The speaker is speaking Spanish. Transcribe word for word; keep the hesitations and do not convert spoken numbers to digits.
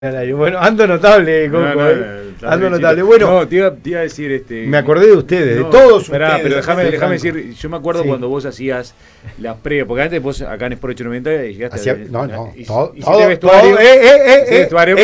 Bueno, ando notable, Coco, no, no, eh. no, ando no, notable. Bueno, no, te iba, te iba a decir este. Me acordé de ustedes, no, de todos esperá, ustedes. Pero déjame, de déjame Franco. decir, yo me acuerdo sí. cuando vos hacías las previas, porque antes vos acá en Sport ochocientos noventa llegaste Hacía, a, no, no, y, todo, y todo, vestuario, todo, eh, eh, eh, vestuario